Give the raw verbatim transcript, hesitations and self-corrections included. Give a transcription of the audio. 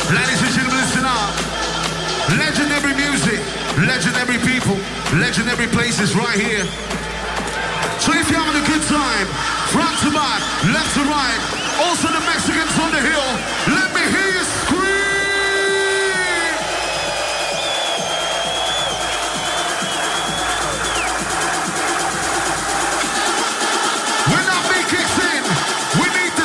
Ladies and gentlemen, listen up. Legendary music, legendary people, legendary places right here. So if you're having a good time, front to back, left to right,